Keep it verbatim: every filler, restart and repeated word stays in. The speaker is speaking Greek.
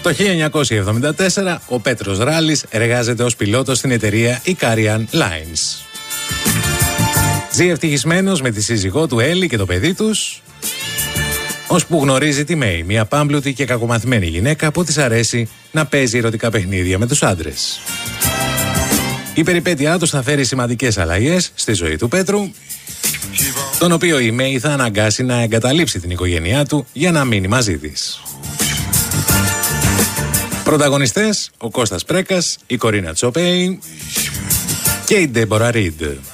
Το χίλια εννιακόσια εβδομήντα τέσσερα ο Πέτρος Ράλης εργάζεται ως πιλότος στην εταιρεία Icarian Lines. Ζει ευτυχισμένος με τη σύζυγό του Έλλη και το παιδί τους, ώσπου γνωρίζει τη Μέη, μια πάμπλουτη και κακομαθημένη γυναίκα που της αρέσει να παίζει ερωτικά παιχνίδια με τους άντρες. Η περιπέτειά τους θα φέρει σημαντικές αλλαγές στη ζωή του Πέτρου, τον οποίο η Μέη θα αναγκάσει να εγκαταλείψει την οικογένειά του για να μείνει μαζί της. Πρωταγωνιστές, ο Κώστας Πρέκας, η Κορίνα Τσοπέη και η Ντέμπορα Ριντ.